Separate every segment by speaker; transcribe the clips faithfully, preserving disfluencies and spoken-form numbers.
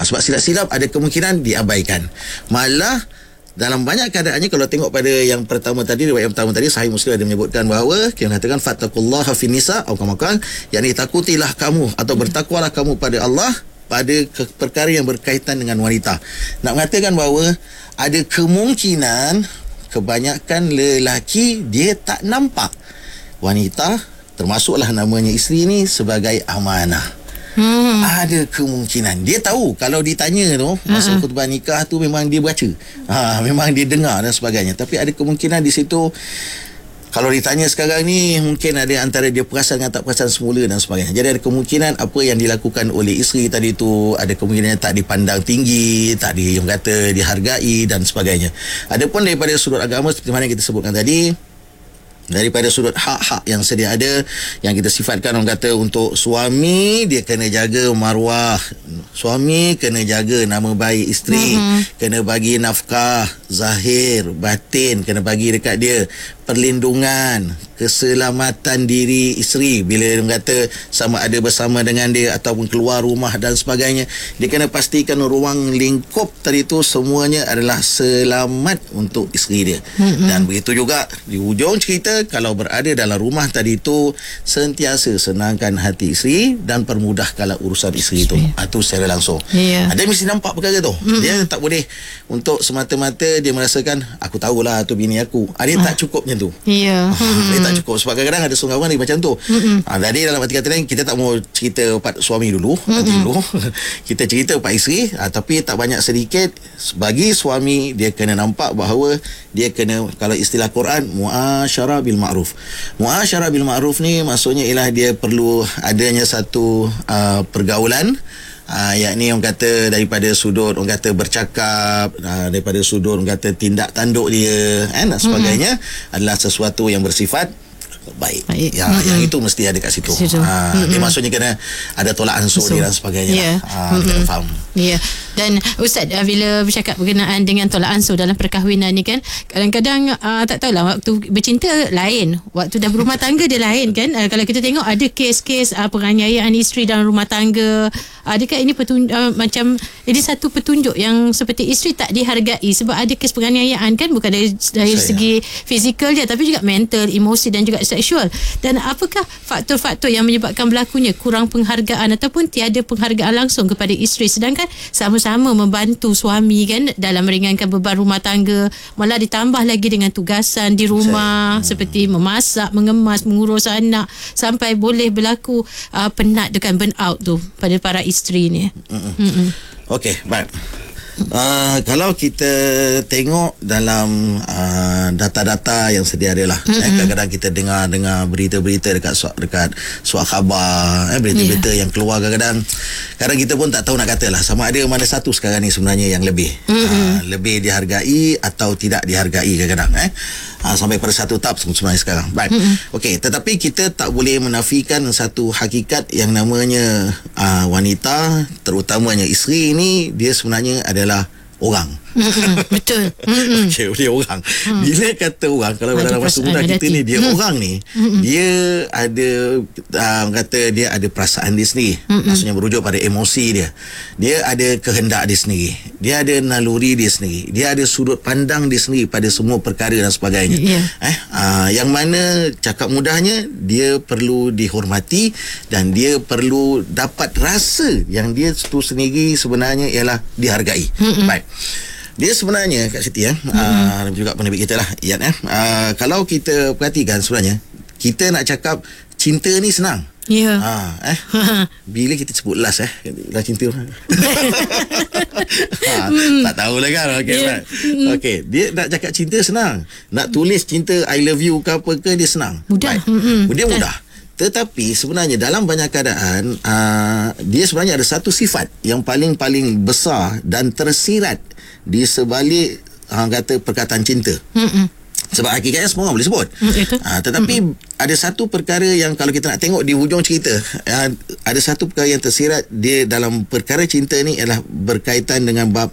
Speaker 1: sebab silap-silap ada kemungkinan diabaikan. Malah dalam banyak keadaannya, kalau tengok pada yang pertama tadi, riwayat yang pertama tadi, Sahih Muslim ada menyebutkan bahawa dia mengatakan fattaqullaha fin nisa atau kamakan, yakni takutilah kamu atau bertakwalah kamu pada Allah pada ke- perkara yang berkaitan dengan wanita. Nak mengatakan bahawa ada kemungkinan kebanyakan lelaki dia tak nampak wanita, termasuklah namanya isteri ni, sebagai amanah. Hmm. Ada kemungkinan dia tahu kalau ditanya tu masa uh-huh. khutbah nikah tu memang dia baca, ha, memang dia dengar dan sebagainya, tapi ada kemungkinan di situ kalau ditanya sekarang ni mungkin ada antara dia perasan dengan tak perasan semula dan sebagainya. Jadi ada kemungkinan apa yang dilakukan oleh isteri tadi tu ada kemungkinan tak dipandang tinggi, tak di, yang kata dihargai dan sebagainya. Adapun daripada sudut agama seperti mana kita sebutkan tadi, daripada sudut hak-hak yang sedia ada, yang kita sifatkan, orang kata untuk suami dia kena jaga maruah, suami kena jaga nama baik isteri, mm-hmm. kena bagi nafkah zahir batin, kena bagi dekat dia perlindungan, keselamatan diri isteri bila dia kata sama ada bersama dengan dia ataupun keluar rumah dan sebagainya. Dia kena pastikan ruang lingkup tadi tu semuanya adalah selamat untuk isteri dia. Mm-hmm. Dan begitu juga di hujung cerita, kalau berada dalam rumah tadi tu sentiasa senangkan hati isteri dan permudahkanlah urusan isteri tu. Itu secara langsung. Yeah. Dia mesti nampak perkara tu. Mm-hmm. Dia tak boleh untuk semata-mata dia merasakan aku tahulah tu bini aku. Dia ah. tak cukupnya tu.
Speaker 2: Ya. Yeah.
Speaker 1: Dia tak cukup sebab kadang-kadang ada seorang orang macam tu. Mm-hmm. Ha, jadi dalam arti kata lain, kita tak mau cerita part suami dulu, mm-hmm. nanti dulu. Kita cerita part isteri, ha, tapi tak banyak sedikit bagi suami dia kena nampak bahawa dia kena, kalau istilah Quran, muasyarah bil ma'ruf. Muasyarah bil ma'ruf ni maksudnya ialah dia perlu adanya satu uh, pergaulan. Uh, yakni orang kata daripada sudut orang kata bercakap, uh, daripada sudut orang kata tindak tanduk dia kan, dan sebagainya, mm-hmm. adalah sesuatu yang bersifat baik, baik. Ya, mm-hmm. yang itu mesti ada kat situ, situ. Ha, mm-hmm. Dia maksudnya kena ada tolak ansur so, dia dan sebagainya, yeah. ha, mm-hmm. kita faham.
Speaker 2: Ya. Yeah. Dan Ustaz, bila bercakap berkenaan dengan tolak ansur dalam perkahwinan ni kan, kadang-kadang uh, tak tahulah, waktu bercinta lain, waktu dah berumah tangga dia lain kan. Uh, kalau kita tengok ada kes-kes uh, penganiayaan isteri dalam rumah tangga, adakah ini petun- uh, macam ini satu petunjuk yang seperti isteri tak dihargai, sebab ada kes penganiayaan kan, bukan dari, dari segi fizikal je tapi juga mental, emosi dan juga seksual. Dan apakah faktor-faktor yang menyebabkan berlakunya kurang penghargaan ataupun tiada penghargaan langsung kepada isteri, sedangkan sama-sama membantu suami kan dalam meringankan beban rumah tangga, malah ditambah lagi dengan tugasan di rumah, hmm. seperti memasak, mengemas, mengurus anak, sampai boleh berlaku uh, penat dengan burn out tu pada para isteri ni. Hmm.
Speaker 1: Okey, baik. Uh, kalau kita tengok dalam uh, data-data yang sedia ada lah, mm-hmm. eh, kadang-kadang kita dengar-dengar berita-berita dekat suat, dekat suat khabar, eh, berita-berita yeah. yang keluar, kadang-kadang kadang kita pun tak tahu nak kata lah sama ada mana satu sekarang ni sebenarnya yang lebih mm-hmm. uh, lebih dihargai atau tidak dihargai kadang-kadang eh. Ha, sampai pada satu tahap sebenarnya sekarang. Baik. Mm-hmm. Okey, tetapi kita tak boleh menafikan satu hakikat yang namanya uh, wanita, terutamanya isteri ini, dia sebenarnya adalah orang.
Speaker 2: Mm-hmm. Betul. Mm-hmm.
Speaker 1: Okey, dia orang. Mm. Bila kata orang, kalau ada dalam masa muda kita ni, dia mm. orang ni, mm-hmm. dia ada uh, kata dia ada perasaan dia sendiri. Mm-hmm. Maksudnya merujuk pada emosi dia. Dia ada kehendak dia sendiri. Dia ada naluri dia sendiri. Dia ada sudut pandang dia sendiri pada semua perkara dan sebagainya. Yeah. Eh, uh, yang mana cakap mudahnya, dia perlu dihormati dan dia perlu dapat rasa yang dia tu sendiri sebenarnya ialah dihargai. Mm-hmm. Baik. Dia sebenarnya Kak Siti ya, mm-hmm. uh, juga penerbit kita lah Ian, eh? uh, kalau kita perhatikan sebenarnya kita nak cakap cinta ni senang.
Speaker 2: Ya. Yeah.
Speaker 1: Ha, eh. Bila kita sebut last eh, dah cinta. ha, mm. Tak tahulah kan. Okey, yeah. mm. Okey, dia nak cakap cinta senang. Nak tulis cinta I love you ke apa ke, dia senang.
Speaker 2: Mudah.
Speaker 1: Mm-hmm. Dia mudah. Tetapi sebenarnya dalam banyak keadaan uh, dia sebenarnya ada satu sifat yang paling-paling besar dan tersirat di sebalik orang kata perkataan cinta. Mm-mm. Sebab hakikatnya semua orang boleh sebut. Mm, uh, tetapi mm-mm. ada satu perkara yang kalau kita nak tengok di hujung cerita, uh, ada satu perkara yang tersirat dia dalam perkara cinta ni ialah berkaitan dengan bab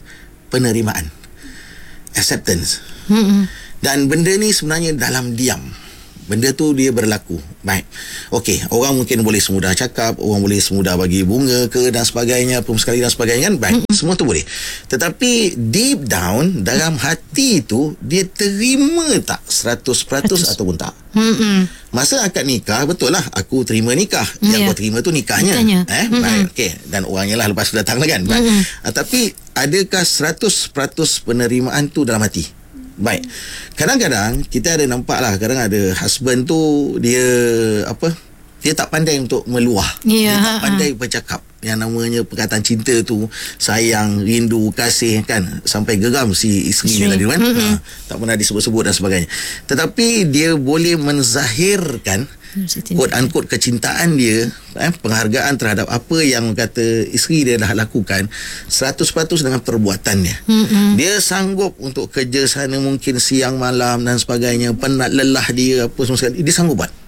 Speaker 1: penerimaan, acceptance. Mm-mm. Dan benda ni sebenarnya dalam diam. benda tu dia berlaku. Baik. Okey, orang mungkin boleh semudah cakap, orang boleh semudah bagi bunga ke dan sebagainya, apa sekali dan sebagainya kan. Baik, mm-hmm. semua tu boleh. Tetapi deep down dalam hati tu dia terima tak seratus peratus ataupun tak.
Speaker 2: Mm-hmm.
Speaker 1: Masa akad nikah, betul lah aku terima nikah. Yang
Speaker 2: yeah.
Speaker 1: kau terima tu nikahnya.
Speaker 2: Nikahnya.
Speaker 1: Eh,
Speaker 2: mm-hmm.
Speaker 1: baik. Okey, dan orangnya lah lepas datang lah kan. Baik.
Speaker 2: Mm-hmm.
Speaker 1: Uh, tapi adakah seratus peratus penerimaan tu dalam hati? Baik. Kadang-kadang kita ada nampak lah, kadang ada husband tu dia apa? Dia tak pandai untuk meluah.
Speaker 2: Yeah.
Speaker 1: Dia tak pandai bercakap. Yang namanya perkataan cinta tu, sayang, rindu, kasih kan, sampai geram si isterinya tadi kan. Mm-hmm. Ha, tak pernah disebut-sebut dan sebagainya. Tetapi dia boleh menzahirkan quote-unquote kecintaan dia, eh, penghargaan terhadap apa yang kata isteri dia dah lakukan seratus peratus dengan perbuatannya. Mm-hmm. Dia sanggup untuk kerja sana mungkin siang malam dan sebagainya, penat lelah dia apa semua sekali, dia sanggup buat.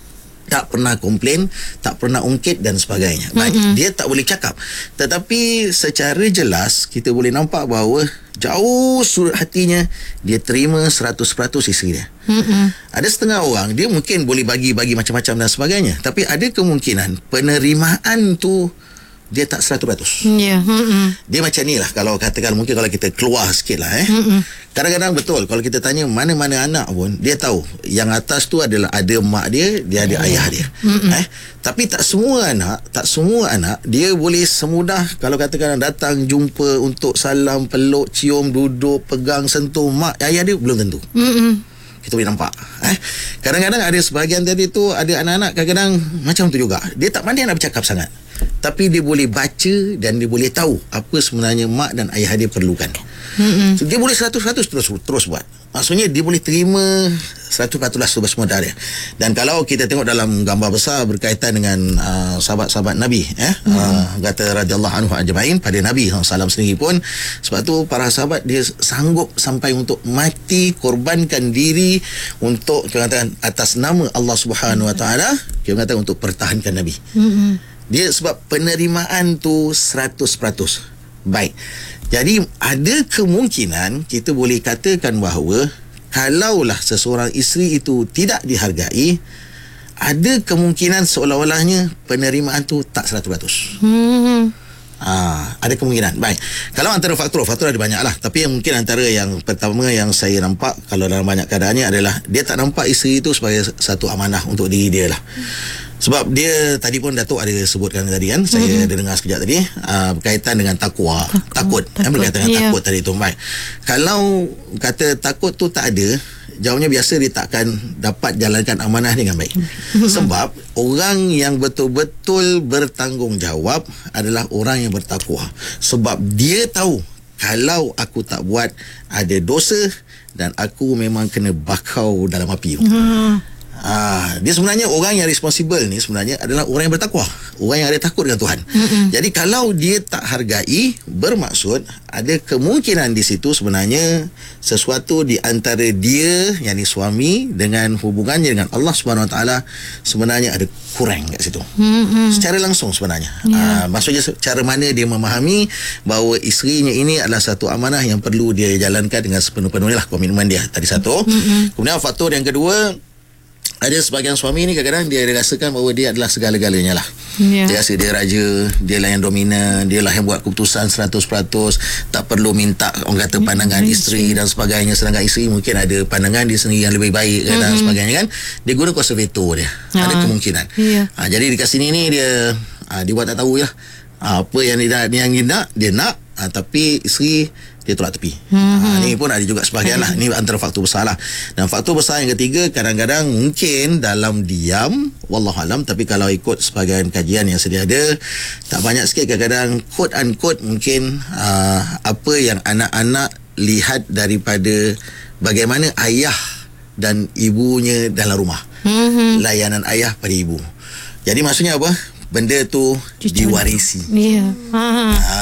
Speaker 1: Tak pernah komplain, tak pernah ungkit dan sebagainya. Baik, mm-hmm. dia tak boleh cakap. Tetapi secara jelas kita boleh nampak bahawa jauh sudut hatinya dia terima seratus peratus isteri dia. Mm-hmm. Ada setengah orang dia mungkin boleh bagi-bagi macam-macam dan sebagainya, tapi ada kemungkinan penerimaan tu dia tak seratus peratus.
Speaker 2: Yeah. Mm-hmm.
Speaker 1: Dia macam ni lah, kalau katakan mungkin kalau kita keluar sikit lah eh. Mm-hmm. Kadang-kadang betul, kalau kita tanya mana-mana anak pun, dia tahu yang atas tu adalah ada mak dia, dia ada yeah. ayah dia. Mm-hmm. Eh, tapi tak semua anak, tak semua anak dia boleh semudah kalau katakan datang jumpa untuk salam, peluk, cium, duduk, pegang, sentuh mak ayah dia, belum tentu. Mm-hmm. Kita boleh nampak. Eh, kadang-kadang ada sebahagian tadi tu ada anak-anak kadang-kadang macam tu juga. Dia tak pandai nak bercakap sangat, tapi dia boleh baca dan dia boleh tahu apa sebenarnya mak dan ayah dia perlukan. Mm-hmm. So, dia boleh seratus peratus terus terus buat. Maksudnya dia boleh terima seratus peratus lah semua dia. Dan kalau kita tengok dalam gambar besar berkaitan dengan uh, sahabat-sahabat Nabi, eh, mm. uh, kata radhiyallahu anhu ajma'in pada Nabi sallallahu alaihi wasallam sendiri pun, sebab tu para sahabat dia sanggup sampai untuk mati, korbankan diri untuk katakan atas nama Allah Subhanahu wa taala, kita kata untuk pertahankan Nabi. Mm-hmm. Dia sebab penerimaan tu seratus peratus. Baik. Jadi ada kemungkinan kita boleh katakan bahawa kalaulah seseorang isteri itu tidak dihargai, ada kemungkinan seolah-olahnya penerimaan tu tak seratus peratus. Hmm. Ah, ada kemungkinan. Baik. Kalau antara faktor, faktor ada banyak lah. Tapi yang mungkin antara yang pertama yang saya nampak kalau dalam banyak keadaannya adalah dia tak nampak isteri itu sebagai satu amanah untuk diri dia lah. Sebab dia tadi pun Datuk ada sebutkan tadi kan, mm-hmm. saya ada dengar sekejap tadi uh, berkaitan dengan takwa, takut, takut. Eh, berkaitan dengan yeah. takut tadi tu. Baik. Kalau kata takut tu tak ada, jawabnya biasa dia takkan dapat jalankan amanah dengan baik. Mm-hmm. Sebab orang yang betul-betul bertanggungjawab adalah orang yang bertakwa. Sebab dia tahu kalau aku tak buat ada dosa dan aku memang kena bakau dalam api tu. Mm-hmm. Ah, dia sebenarnya orang yang responsible ni sebenarnya adalah orang yang bertakwa, orang yang ada takut dengan Tuhan. Mm-hmm. Jadi kalau dia tak hargai, bermaksud ada kemungkinan di situ sebenarnya sesuatu di antara dia, yakni suami, dengan hubungannya dengan Allah Subhanahu Wa Taala sebenarnya ada kurang kat situ. Mm-hmm. Secara langsung sebenarnya. Yeah. Ah, maksudnya cara mana dia memahami bahawa isterinya ini adalah satu amanah yang perlu dia jalankan dengan sepenuh-penuhnya lah, komitmen dia. Tadi satu. Mm-hmm. Kemudian faktor yang kedua, ada sebahagian suami ni kadang-kadang dia rasakan bahawa dia adalah segala-galanya lah. Yeah. Dia rasa dia raja, dia lah yang dominan, dia lah yang buat keputusan seratus peratus, tak perlu minta orang kata pandangan mm-hmm. isteri dan sebagainya. Sedangkan isteri mungkin ada pandangan dia sendiri yang lebih baik mm-hmm. dan sebagainya kan. Dia guna kuasa veto dia. Ha. Ada kemungkinan. Yeah. Ha, jadi dekat sini ni dia ha, dia buat tak tahu lah. Ha, apa yang dia, yang dia nak, dia nak. Ha, tapi isteri dia tolak tepi. Hmm. Ha, ni pun ada juga sebahagian lah. Ni antara faktor besar lah. Dan faktor besar yang ketiga, kadang-kadang mungkin dalam diam, wallahualam, tapi kalau ikut sebahagian kajian yang sedia ada, tak banyak sikit kadang-kadang quote unquote mungkin uh, apa yang anak-anak lihat daripada bagaimana ayah dan ibunya dalam rumah. Hmm. Layanan ayah pada ibu. Jadi maksudnya apa? Benda tu Cucu. diwarisi. Ya. Ha. Ha.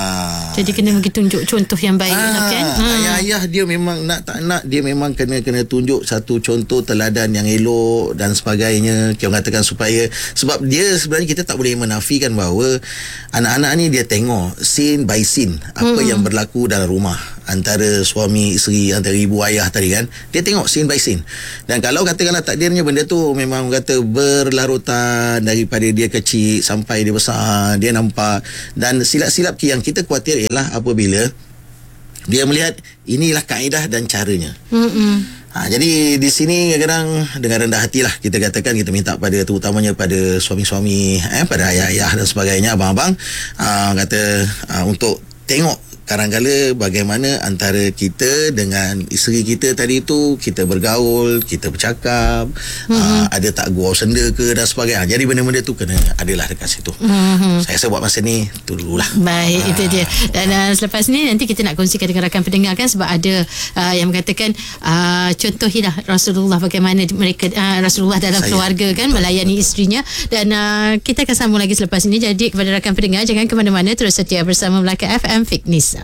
Speaker 2: Jadi kena bagi tunjuk contoh yang baik ha. kan. Ha.
Speaker 1: Ayah-ayah dia memang nak tak nak, dia memang kena kena tunjuk satu contoh teladan yang elok dan sebagainya. Kita katakan supaya, sebab dia sebenarnya kita tak boleh menafikan bahawa anak-anak ni dia tengok scene by scene apa hmm. yang berlaku dalam rumah. antara suami isteri, antara ibu ayah tadi kan, dia tengok scene by scene. Dan kalau katakanlah takdirnya benda tu memang kata berlarutan daripada dia kecil sampai dia besar, dia nampak, dan silap-silap yang kita khawatir ialah apabila dia melihat inilah kaedah dan caranya. Mm-mm. Ha, jadi di sini kadang-kadang dengan rendah hatilah kita katakan, kita minta pada terutamanya pada suami-suami, eh, pada ayah-ayah dan sebagainya, abang-abang, uh, kata uh, untuk tengok kadang-kala bagaimana antara kita dengan isteri kita tadi tu, kita bergaul, kita bercakap, mm-hmm. uh, ada tak gurau senda ke dan sebagainya. Jadi benda-benda tu kena adalah dekat situ. Mm-hmm. Saya rasa buat masa ni tu dululah.
Speaker 2: Baik, uh. itu dia. Dan uh, selepas ni nanti kita nak kongsikan dengan rakan pendengar kan, sebab ada uh, yang mengatakan uh, contohilah Rasulullah bagaimana mereka uh, Rasulullah dalam Saya. keluarga kan melayani isterinya. Dan uh, kita akan sambung lagi selepas ini. Jadi kepada rakan pendengar, jangan ke mana-mana, terus setia bersama Melaka F M Fitness.